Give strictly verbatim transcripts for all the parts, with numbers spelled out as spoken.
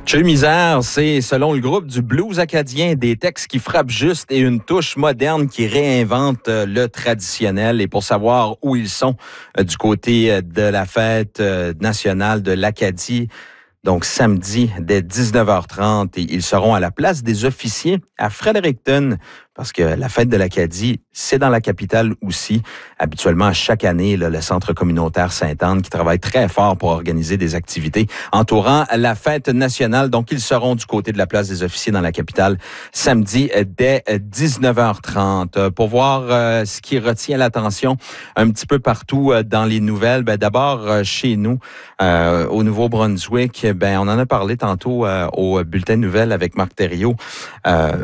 Chez Misère, c'est, selon le groupe, du blues acadien, des textes qui frappent juste et une touche moderne qui réinvente le traditionnel. Et pour savoir où ils sont du côté de la fête nationale de l'Acadie, donc samedi dès dix-neuf heures trente, et ils seront à la place des officiers à Fredericton, parce que la fête de l'Acadie, c'est dans la capitale aussi. Habituellement, chaque année, là, le Centre communautaire Sainte-Anne qui travaille très fort pour organiser des activités entourant la fête nationale. Donc, ils seront du côté de la place des officiers dans la capitale samedi dès dix-neuf heures trente. Pour voir euh, ce qui retient l'attention un petit peu partout euh, dans les nouvelles, ben, d'abord euh, chez nous, euh, au Nouveau-Brunswick, ben, on en a parlé tantôt euh, au Bulletin de nouvelles avec Marc Thériault. Euh,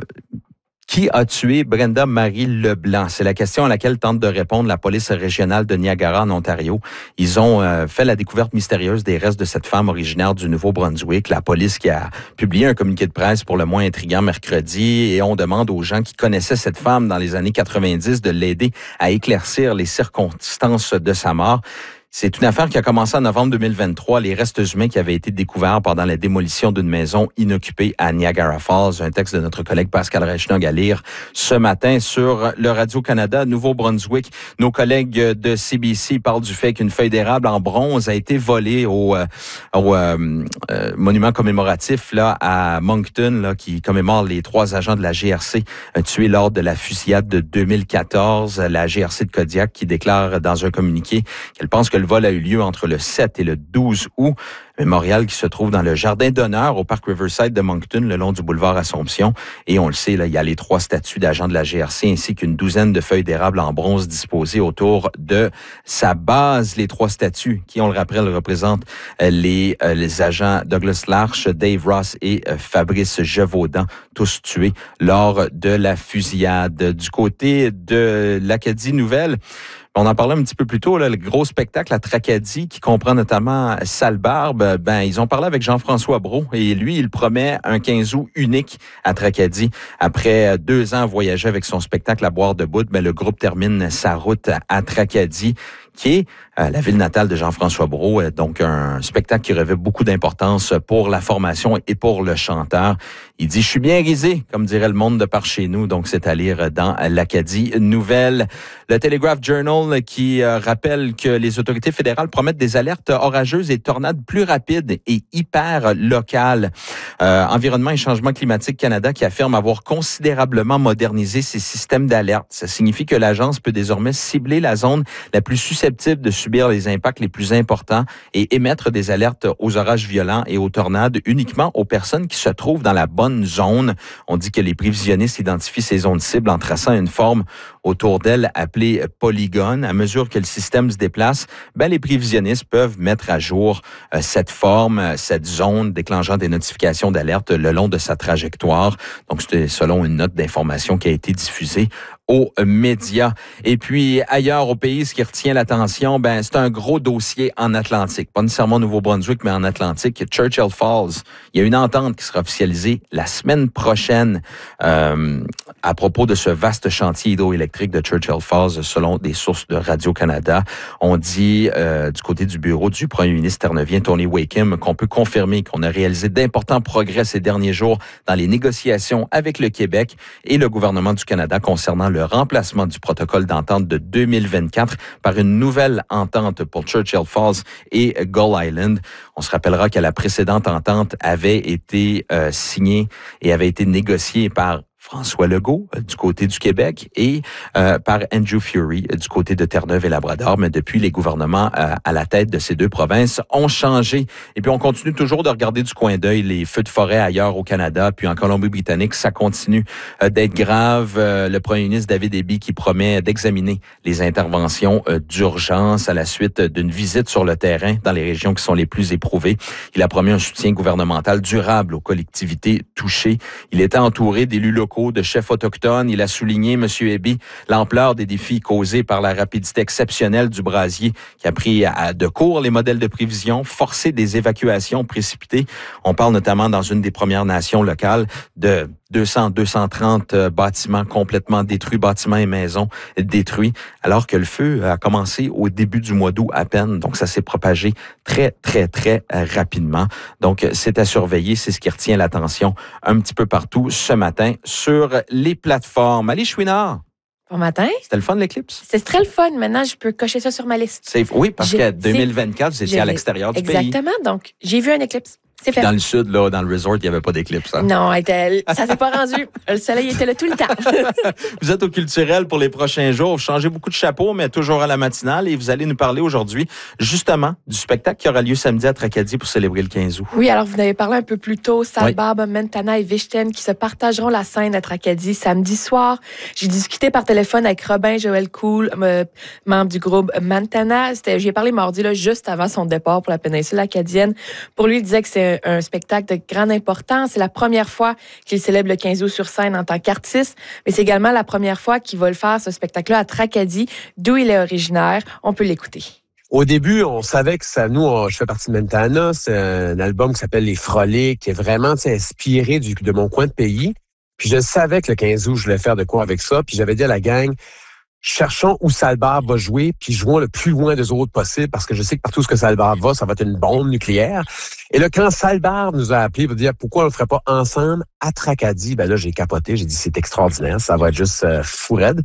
Qui a tué Brenda Marie Leblanc? C'est la question à laquelle tente de répondre la police régionale de Niagara en Ontario. Ils ont euh, fait la découverte mystérieuse des restes de cette femme originaire du Nouveau-Brunswick. La police qui a publié un communiqué de presse pour le moins intriguant mercredi, et on demande aux gens qui connaissaient cette femme dans les années quatre-vingt-dix de l'aider à éclaircir les circonstances de sa mort. C'est une affaire qui a commencé en novembre deux mille vingt-trois. Les restes humains qui avaient été découverts pendant la démolition d'une maison inoccupée à Niagara Falls. Un texte de notre collègue Pascal Reichnog à lire ce matin sur le Radio-Canada Nouveau-Brunswick. Nos collègues de C B C parlent du fait qu'une feuille d'érable en bronze a été volée au, euh, au euh, euh, monument commémoratif là à Moncton, là, qui commémore les trois agents de la G R C euh, tués lors de la fusillade de deux mille quatorze. La G R C de Kodiak qui déclare dans un communiqué qu'elle pense que le vol a eu lieu entre le sept et le douze août. Mémorial qui se trouve dans le jardin d'honneur au parc Riverside de Moncton, le long du boulevard Assomption. Et on le sait, là, il y a les trois statues d'agents de la G R C ainsi qu'une douzaine de feuilles d'érable en bronze disposées autour de sa base. Les trois statues qui, on le rappelle, représentent les, euh, les agents Douglas Larche, Dave Ross et euh, Fabrice Gevaudan, tous tués lors de la fusillade. Du côté de l'Acadie Nouvelle, on en parlait un petit peu plus tôt, là, le gros spectacle à Tracadie qui comprend notamment Sale Barbe. Ben, ils ont parlé avec Jean-François Brault et lui, il promet un quinze août unique à Tracadie. Après deux ans à voyager avec son spectacle à boire debout, ben, le groupe termine sa route à Tracadie, qui est euh, la ville natale de Jean-François Brault. Euh, donc, un spectacle qui revêt beaucoup d'importance pour la formation et pour le chanteur. Il dit « Je suis bien risé », comme dirait le monde de par chez nous. Donc, c'est à lire dans l'Acadie Nouvelle. Le Telegraph Journal qui euh, rappelle que les autorités fédérales promettent des alertes orageuses et tornades plus rapides et hyper locales. Euh, Environnement et Changement climatique Canada qui affirme avoir considérablement modernisé ses systèmes d'alerte. Ça signifie que l'agence peut désormais cibler la zone la plus susceptible de subir les impacts les plus importants et émettre des alertes aux orages violents et aux tornades uniquement aux personnes qui se trouvent dans la bonne zone. On dit que les prévisionnistes identifient ces zones cibles en traçant une forme autour d'elles appelée polygone. À mesure que le système se déplace, ben, les prévisionnistes peuvent mettre à jour euh, cette forme, cette zone, déclenchant des notifications d'alerte le long de sa trajectoire. Donc, c'était selon une note d'information qui a été diffusée aux médias. Et puis, ailleurs au pays, ce qui retient l'attention, ben, c'est un gros dossier en Atlantique. Pas nécessairement au Nouveau-Brunswick, mais en Atlantique. Churchill Falls. Il y a une entente qui sera officialisée la semaine prochaine euh, à propos de ce vaste chantier hydroélectrique de Churchill Falls, selon des sources de Radio-Canada. On dit, euh, du côté du bureau du premier ministre ternevien, Tony Wakeham, qu'on peut confirmer qu'on a réalisé d'importants progrès ces derniers jours dans les négociations avec le Québec et le gouvernement du Canada concernant le remplacement du protocole d'entente de deux mille vingt-quatre par une nouvelle entente pour Churchill Falls et Gull Island. On se rappellera que la précédente entente avait été euh, signée et avait été négociée par François Legault euh, du côté du Québec et euh, par Andrew Furey euh, du côté de Terre-Neuve et Labrador. Mais depuis, les gouvernements euh, à la tête de ces deux provinces ont changé. Et puis, on continue toujours de regarder du coin d'œil les feux de forêt ailleurs au Canada. Puis en Colombie-Britannique, ça continue euh, d'être grave. Euh, le premier ministre David Eby qui promet d'examiner les interventions euh, d'urgence à la suite d'une visite sur le terrain dans les régions qui sont les plus éprouvées. Il a promis un soutien gouvernemental durable aux collectivités touchées. Il était entouré d'élus locaux, de chefs autochtones. Il a souligné, M. Eby, l'ampleur des défis causés par la rapidité exceptionnelle du brasier qui a pris à de court les modèles de prévision, forcé des évacuations précipitées. On parle notamment dans une des Premières Nations locales de deux cents, deux cent trente euh, bâtiments complètement détruits, bâtiments et maisons détruits, alors que le feu a commencé au début du mois d'août à peine. Donc, ça s'est propagé très, très, très euh, rapidement. Donc, c'est à surveiller. C'est ce qui retient l'attention un petit peu partout ce matin sur les plateformes. Allez, Chouinard. Bon matin. C'était le fun, l'éclipse? C'est très le fun. Maintenant, je peux cocher ça sur ma liste. C'est, oui, parce J'ai- que deux mille vingt-quatre, vous étiez à l'extérieur du pays. Exactement. Donc, j'ai vu un éclipse. C'est fait. Dans le sud, là, dans le resort, il n'y avait pas d'éclipse. Hein? Non, était- ça s'est pas rendu. Le soleil était là tout le temps. Vous êtes au culturel pour les prochains jours. Vous changez beaucoup de chapeau, mais toujours à la matinale. Et vous allez nous parler aujourd'hui, justement, du spectacle qui aura lieu samedi à Tracadie pour célébrer le quinze août. Oui, alors vous en avez parlé un peu plus tôt. Sal Oui. Barbe, Mentana et Vichten qui se partageront la scène à Tracadie samedi soir. J'ai discuté par téléphone avec Robin Joël Cool, euh, membre du groupe Mentana. C'était, j'y ai parlé mardi, là, juste avant son départ pour la péninsule acadienne. Pour lui, il disait que c'est un, un spectacle de grande importance. C'est la première fois qu'il célèbre le quinze août sur scène en tant qu'artiste, mais c'est également la première fois qu'il va le faire, ce spectacle-là, à Tracadie, d'où il est originaire. On peut l'écouter. Au début, on savait que ça, nous, on- je fais partie de Mentana, c'est un album qui s'appelle Les Frolics, qui est vraiment tu sais, inspiré du, de mon coin de pays. Puis je savais que le quinze août, je voulais faire de quoi avec ça. Puis j'avais dit à la gang, cherchons où Sal Barbe va jouer, puis jouons le plus loin des autres possible, parce que je sais que partout où ce que Sal Barbe va, ça va être une bombe nucléaire. Et là, quand Sal Barbe nous a appelés pour dire pourquoi on le ferait pas ensemble à Tracadie, ben là, j'ai capoté, j'ai dit c'est extraordinaire, ça va être juste euh, fou raide.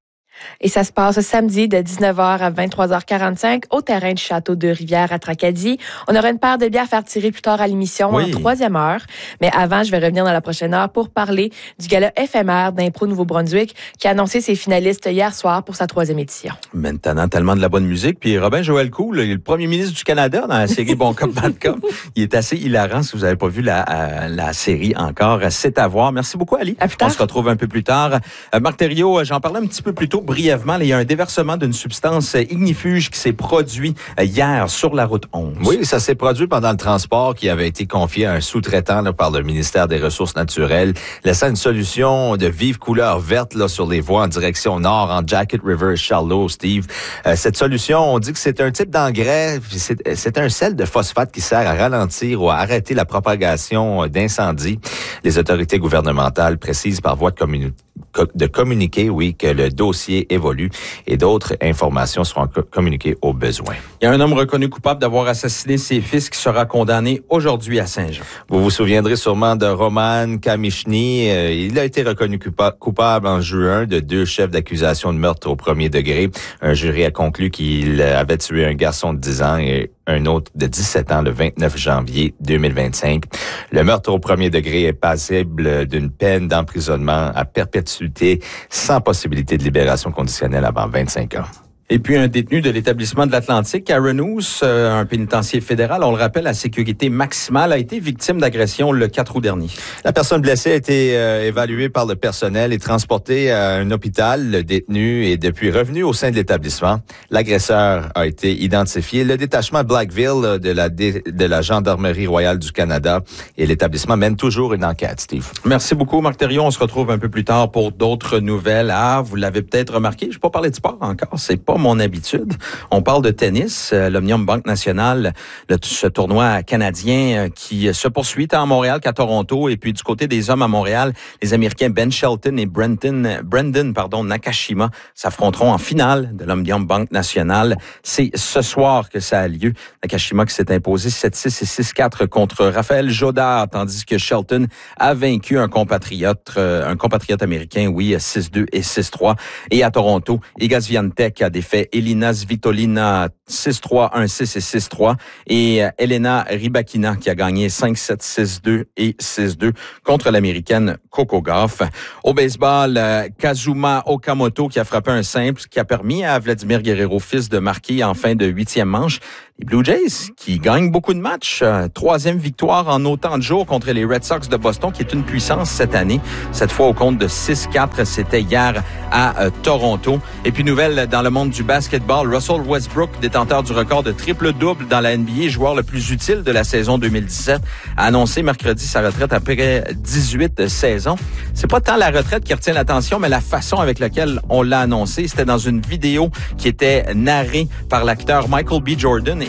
Et ça se passe samedi de dix-neuf heures à vingt-trois heures quarante-cinq au terrain du Château de Rivière à Tracadie. On aura une paire de billets à faire tirer plus tard à l'émission Oui. en troisième heure. Mais avant, je vais revenir dans la prochaine heure pour parler du gala éphémère d'Impro Nouveau-Brunswick qui a annoncé ses finalistes hier soir pour sa troisième édition. Maintenant, tellement de la bonne musique. Puis Robin Joël Cool, le premier ministre du Canada dans la série Bon Cop, Bad Cop, il est assez hilarant. Si vous n'avez pas vu la, euh, la série encore, c'est à voir. Merci beaucoup, Ali. À plus tard. On se retrouve un peu plus tard. Euh, Marc Thériault, j'en parlais un petit peu plus tôt brièvement. Il y a un déversement d'une substance ignifuge qui s'est produit euh, hier sur la route onze. Oui, ça s'est produit pendant le transport qui avait été confié à un sous-traitant là, par le ministère des Ressources naturelles, laissant une solution de vive couleur verte là, sur les voies en direction nord, en Jacket River, Charlot, Steve. Euh, cette solution, on dit que c'est un type d'engrais, puis c'est, c'est un sel de phosphate qui sert à ralentir ou à arrêter la propagation d'incendies. Les autorités gouvernementales précisent par voie de communication de communiquer, oui, que le dossier évolue et d'autres informations seront co- communiquées au besoin. Il y a un homme reconnu coupable d'avoir assassiné ses fils qui sera condamné aujourd'hui à Saint-Jean. Vous vous souviendrez sûrement de Roman Kamichny. Euh, il a été reconnu coupa- coupable en juin de deux chefs d'accusation de meurtre au premier degré. Un jury a conclu qu'il avait tué un garçon de dix ans et un autre de dix-sept ans le vingt-neuf janvier deux mille vingt-cinq. Le meurtre au premier degré est passible d'une peine d'emprisonnement à perpétuité sans possibilité de libération conditionnelle avant vingt-cinq ans. Et puis un détenu de l'établissement de l'Atlantique, Aaron Hoos, euh, un pénitencier fédéral, on le rappelle, à sécurité maximale, a été victime d'agression le quatre août dernier. La personne blessée a été euh, évaluée par le personnel et transportée à un hôpital. Le détenu est depuis revenu au sein de l'établissement. L'agresseur a été identifié. Le détachement Blackville de la, dé, de la Gendarmerie royale du Canada et l'établissement mène toujours une enquête, Steve. Merci beaucoup, Marc Thériault. On se retrouve un peu plus tard pour d'autres nouvelles. Ah, vous l'avez peut-être remarqué, je n'ai pas parlé de sport encore, c'est pas mon habitude. On parle de tennis. Euh, L'Omnium Banque Nationale, le, ce tournoi canadien euh, qui se poursuit tant à Montréal qu'à Toronto. Et puis du côté des hommes à Montréal, les Américains Ben Shelton et Brenton, Brendan pardon, Nakashima s'affronteront en finale de l'Omnium Banque Nationale. C'est ce soir que ça a lieu. Nakashima qui s'est imposé sept six et six quatre contre Raphaël Jodard, tandis que Shelton a vaincu un compatriote, euh, un compatriote américain, oui, six deux et six trois. Et à Toronto, Iga Swiatek a défait Elina Svitolina six trois, un six et six trois. Et Elena Rybakina qui a gagné cinq sept, six deux et six deux contre l'Américaine Coco Gauff. Au baseball, Kazuma Okamoto qui a frappé un simple qui a permis à Vladimir Guerrero, fils, de marquer en fin de huitième manche. Les Blue Jays qui gagnent beaucoup de matchs. Euh, troisième victoire en autant de jours contre les Red Sox de Boston, qui est une puissance cette année. Cette fois au compte de six quatre, c'était hier à euh, Toronto. Et puis nouvelle dans le monde du basketball, Russell Westbrook, détenteur du record de triple-double dans la N B A, joueur le plus utile de la saison deux mille dix-sept, a annoncé mercredi sa retraite après dix-huit saisons. C'est pas tant la retraite qui retient l'attention, mais la façon avec laquelle on l'a annoncé. C'était dans une vidéo qui était narrée par l'acteur Michael B. Jordan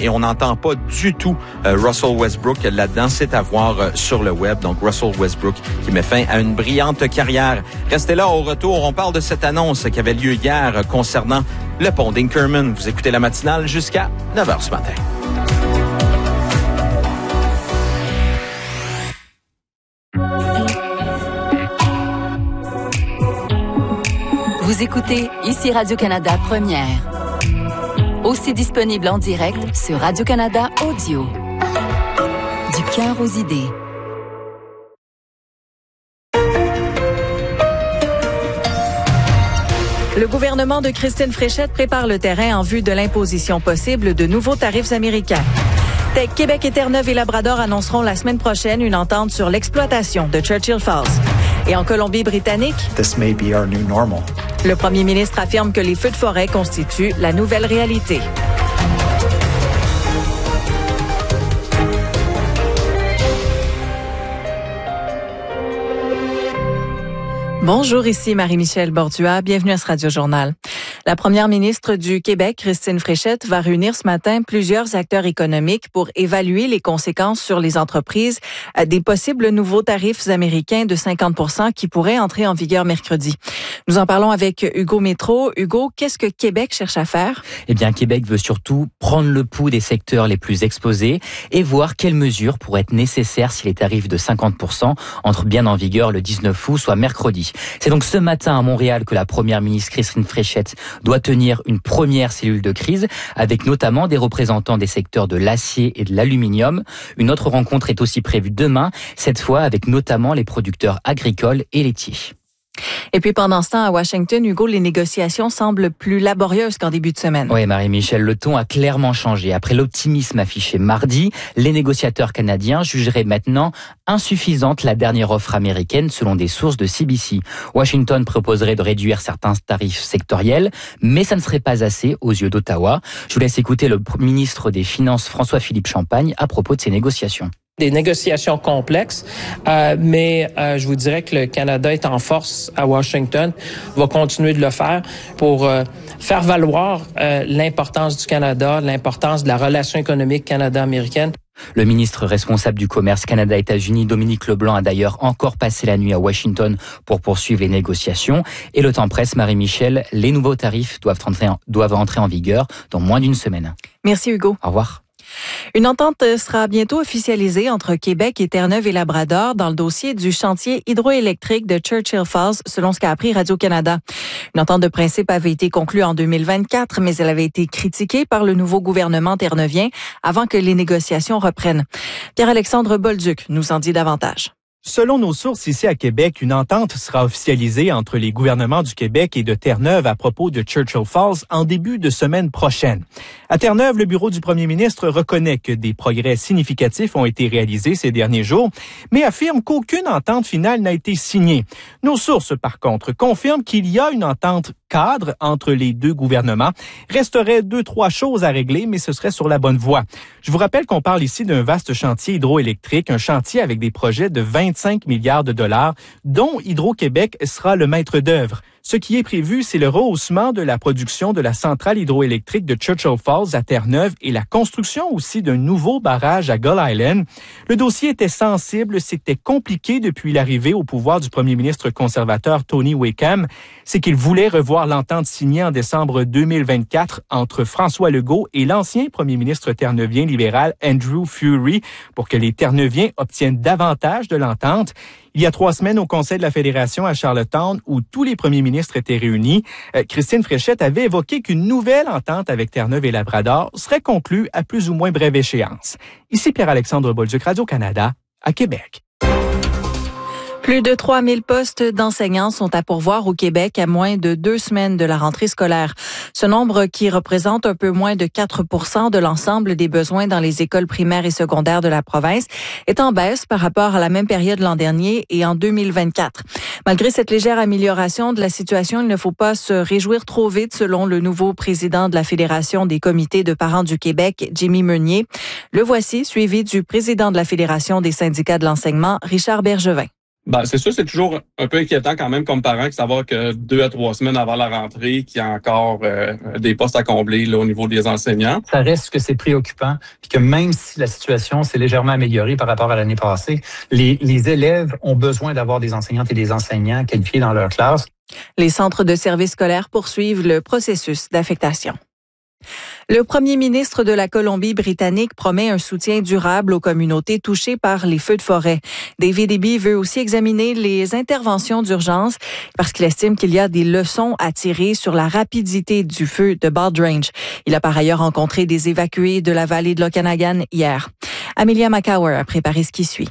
et on n'entend pas du tout euh, Russell Westbrook là-dedans. C'est à voir euh, sur le web. Donc, Russell Westbrook qui met fin à une brillante carrière. Restez là, au retour, on parle de cette annonce qui avait lieu hier euh, concernant le pont d'Inkerman. Vous écoutez la matinale jusqu'à neuf heures ce matin. Vous écoutez ici Radio-Canada Première. Aussi disponible en direct sur Radio-Canada Audio. Du cœur aux idées. Le gouvernement de Christine Fréchette prépare le terrain en vue de l'imposition possible de nouveaux tarifs américains. Tech Québec et Terre-Neuve et Labrador annonceront la semaine prochaine une entente sur l'exploitation de Churchill Falls. Et en Colombie-Britannique, This may be our new normal. Le premier ministre affirme que les feux de forêt constituent la nouvelle réalité. Bonjour, ici Marie-Michel Bordua. Bienvenue à ce Radio-Journal. La première ministre du Québec, Christine Fréchette, va réunir ce matin plusieurs acteurs économiques pour évaluer les conséquences sur les entreprises des possibles nouveaux tarifs américains de cinquante pour cent qui pourraient entrer en vigueur mercredi. Nous en parlons avec Hugo Métro. Hugo, qu'est-ce que Québec cherche à faire? Eh bien, Québec veut surtout prendre le pouls des secteurs les plus exposés et voir quelles mesures pourraient être nécessaires si les tarifs de cinquante pour cent entrent bien en vigueur le dix-neuf août, soit mercredi. C'est donc ce matin à Montréal que la première ministre Christine Fréchette doit tenir une première cellule de crise avec notamment des représentants des secteurs de l'acier et de l'aluminium. Une autre rencontre est aussi prévue demain, cette fois avec notamment les producteurs agricoles et laitiers. Et puis pendant ce temps, à Washington, Hugo, les négociations semblent plus laborieuses qu'en début de semaine. Oui, Marie-Michel, le ton a clairement changé. Après l'optimisme affiché mardi, les négociateurs canadiens jugeraient maintenant insuffisante la dernière offre américaine selon des sources de C B C. Washington proposerait de réduire certains tarifs sectoriels, mais ça ne serait pas assez aux yeux d'Ottawa. Je vous laisse écouter le ministre des Finances, François-Philippe Champagne, à propos de ces négociations. Des négociations complexes, euh, mais euh, je vous dirais que le Canada est en force à Washington, va continuer de le faire pour euh, faire valoir euh, l'importance du Canada, l'importance de la relation économique Canada-américaine. Le ministre responsable du commerce Canada-États-Unis, Dominique Leblanc, a d'ailleurs encore passé la nuit à Washington pour poursuivre les négociations. Et le temps presse, Marie-Michel, les nouveaux tarifs doivent entrer en, doivent entrer en vigueur dans moins d'une semaine. Merci Hugo. Au revoir. Une entente sera bientôt officialisée entre Québec et Terre-Neuve et Labrador dans le dossier du chantier hydroélectrique de Churchill Falls, selon ce qu'a appris Radio-Canada. Une entente de principe avait été conclue en deux mille vingt-quatre, mais elle avait été critiquée par le nouveau gouvernement terreneuvien avant que les négociations reprennent. Pierre-Alexandre Bolduc nous en dit davantage. Selon nos sources ici à Québec, une entente sera officialisée entre les gouvernements du Québec et de Terre-Neuve à propos de Churchill Falls en début de semaine prochaine. À Terre-Neuve, le bureau du premier ministre reconnaît que des progrès significatifs ont été réalisés ces derniers jours, mais affirme qu'aucune entente finale n'a été signée. Nos sources, par contre, confirment qu'il y a une entente cadre entre les deux gouvernements. Resterait deux, trois choses à régler, mais ce serait sur la bonne voie. Je vous rappelle qu'on parle ici d'un vaste chantier hydroélectrique, un chantier avec des projets de vingt-cinq milliards de dollars, dont Hydro-Québec sera le maître d'œuvre. Ce qui est prévu, c'est le rehaussement de la production de la centrale hydroélectrique de Churchill Falls à Terre-Neuve et la construction aussi d'un nouveau barrage à Gull Island. Le dossier était sensible, c'était compliqué depuis l'arrivée au pouvoir du premier ministre conservateur Tony Wakeham. C'est qu'il voulait revoir l'entente signée en décembre deux mille vingt-quatre entre François Legault et l'ancien premier ministre terreneuvien libéral Andrew Furey pour que les Terreneuviens obtiennent davantage de l'entente. Il y a trois semaines, au Conseil de la Fédération à Charlottetown, où tous les premiers ministres étaient réunis, euh, Christine Fréchette avait évoqué qu'une nouvelle entente avec Terre-Neuve et Labrador serait conclue à plus ou moins brève échéance. Ici Pierre-Alexandre Bolduc, Radio-Canada, à Québec. Plus de trois mille postes d'enseignants sont à pourvoir au Québec à moins de deux semaines de la rentrée scolaire. Ce nombre, qui représente un peu moins de quatre pour cent de l'ensemble des besoins dans les écoles primaires et secondaires de la province, est en baisse par rapport à la même période l'an dernier et en deux mille vingt-quatre. Malgré cette légère amélioration de la situation, il ne faut pas se réjouir trop vite, selon le nouveau président de la Fédération des comités de parents du Québec, Jimmy Meunier. Le voici, suivi du président de la Fédération des syndicats de l'enseignement, Richard Bergevin. Ben, c'est sûr, c'est toujours un peu inquiétant quand même comme parent de savoir que deux à trois semaines avant la rentrée, qu'il y a encore euh, des postes à combler là, au niveau des enseignants. Ça reste que c'est préoccupant, puis que même si la situation s'est légèrement améliorée par rapport à l'année passée, les, les élèves ont besoin d'avoir des enseignantes et des enseignants qualifiés dans leur classe. Les centres de services scolaires poursuivent le processus d'affectation. Le premier ministre de la Colombie-Britannique promet un soutien durable aux communautés touchées par les feux de forêt. David Eby veut aussi examiner les interventions d'urgence parce qu'il estime qu'il y a des leçons à tirer sur la rapidité du feu de Bald Range. Il a par ailleurs rencontré des évacués de la vallée de l'Okanagan hier. Amelia Macower a préparé ce qui suit.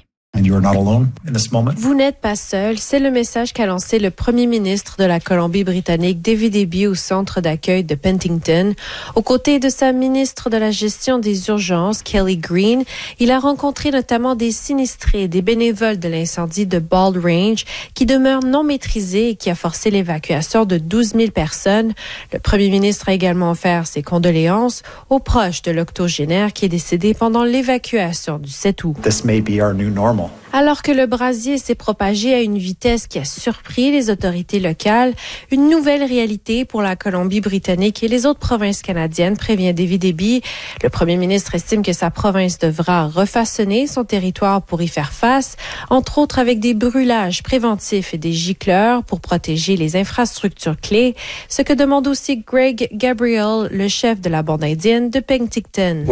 Vous n'êtes pas seul, c'est le message qu'a lancé le premier ministre de la Colombie-Britannique, David Eby, au centre d'accueil de Penticton. Aux côtés de sa ministre de la gestion des urgences, Kelly Green, il a rencontré notamment des sinistrés, des bénévoles de l'incendie de Bald Range, qui demeure non maîtrisé et qui a forcé l'évacuation de douze mille personnes. Le premier ministre a également offert ses condoléances aux proches de l'octogénaire qui est décédé pendant l'évacuation du sept août. This may be our new normal. Alors que le brasier s'est propagé à une vitesse qui a surpris les autorités locales, une nouvelle réalité pour la Colombie-Britannique et les autres provinces canadiennes, prévient David Eby. Le premier ministre estime que sa province devra refaçonner son territoire pour y faire face, entre autres avec des brûlages préventifs et des gicleurs pour protéger les infrastructures clés, ce que demande aussi Greg Gabriel, le chef de la bande indienne de Penticton.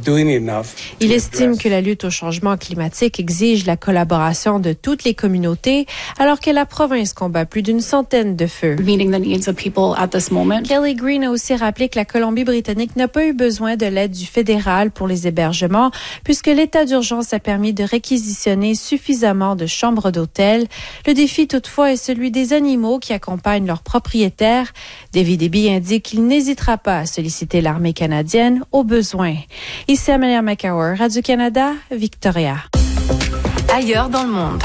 Il estime que la lutte au changement climatique exige la collaboration de toutes les communautés, alors que la province combat plus d'une centaine de feux. Kelly Green a aussi rappelé que la Colombie-Britannique n'a pas eu besoin de l'aide du fédéral pour les hébergements, puisque l'état d'urgence a permis de réquisitionner suffisamment de chambres d'hôtel. Le défi, toutefois, est celui des animaux qui accompagnent leurs propriétaires. David Eby indique qu'il n'hésitera pas à solliciter l'armée canadienne au besoin. Ici Amelia Macower, Radio-Canada, Victoria. Ailleurs dans le monde.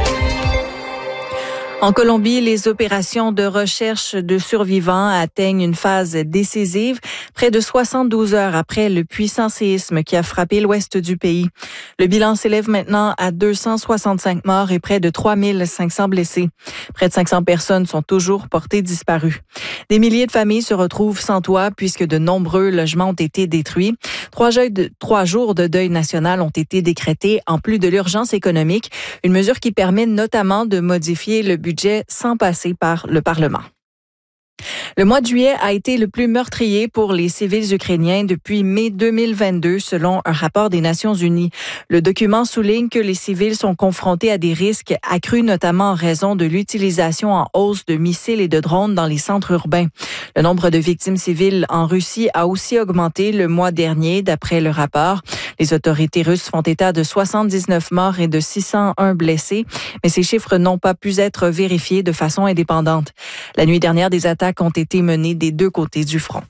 En Colombie, les opérations de recherche de survivants atteignent une phase décisive, près de soixante-douze heures après le puissant séisme qui a frappé l'ouest du pays. Le bilan s'élève maintenant à deux cent soixante-cinq morts et près de trois mille cinq cents blessés. Près de cinq cents personnes sont toujours portées disparues. Des milliers de familles se retrouvent sans toit puisque de nombreux logements ont été détruits. Trois, de, trois jours de deuil national ont été décrétés en plus de l'urgence économique, une mesure qui permet notamment de modifier le budget budget sans passer par le Parlement. Le mois de juillet a été le plus meurtrier pour les civils ukrainiens depuis mai deux mille vingt-deux, selon un rapport des Nations unies. Le document souligne que les civils sont confrontés à des risques accrus, notamment en raison de l'utilisation en hausse de missiles et de drones dans les centres urbains. Le nombre de victimes civiles en Russie a aussi augmenté le mois dernier, d'après le rapport. Les autorités russes font état de soixante-dix-neuf morts et de six cent un blessés, mais ces chiffres n'ont pas pu être vérifiés de façon indépendante. La nuit dernière, des attaques ont été menées des deux côtés du front.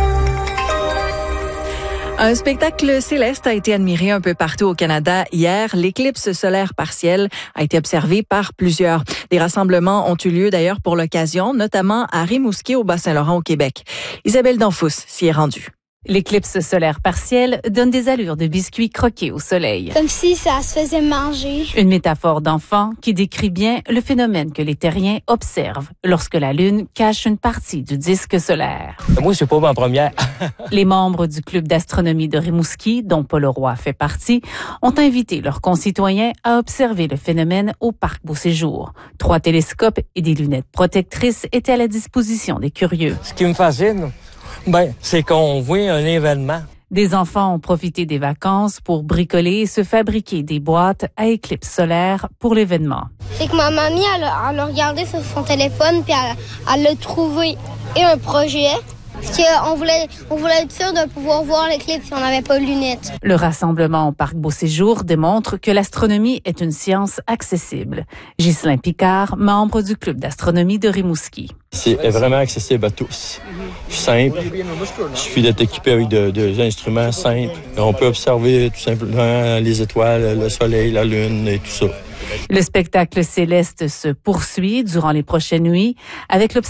Un spectacle céleste a été admiré un peu partout au Canada hier. L'éclipse solaire partielle a été observée par plusieurs. Des rassemblements ont eu lieu d'ailleurs pour l'occasion, notamment à Rimouski, au Bas-Saint-Laurent, au Québec. Isabelle Danfous s'y est rendue. L'éclipse solaire partielle donne des allures de biscuits croqués au soleil. Comme si ça se faisait manger. Une métaphore d'enfant qui décrit bien le phénomène que les terriens observent lorsque la Lune cache une partie du disque solaire. Moi, je suis pas ma première. Les membres du club d'astronomie de Rimouski, dont Paul Roy fait partie, ont invité leurs concitoyens à observer le phénomène au parc Beauséjour. Trois télescopes et des lunettes protectrices étaient à la disposition des curieux. Ce qui me fascine, ben, c'est qu'on voit un événement. Des enfants ont profité des vacances pour bricoler et se fabriquer des boîtes à éclipse solaire pour l'événement. C'est que ma mamie, elle, elle a regardé sur son téléphone puis elle, elle a trouvé et un projet. Parce qu'on voulait, on voulait être sûr de pouvoir voir l'éclipse si on n'avait pas de lunettes. Le rassemblement au parc Beauséjour démontre que l'astronomie est une science accessible. Ghislain Picard, membre du club d'astronomie de Rimouski. C'est vraiment accessible à tous. Simple. Il suffit d'être équipé avec de, de, des instruments simples. On peut observer tout simplement les étoiles, le soleil, la lune et tout ça. Le spectacle céleste se poursuit durant les prochaines nuits avec l'observation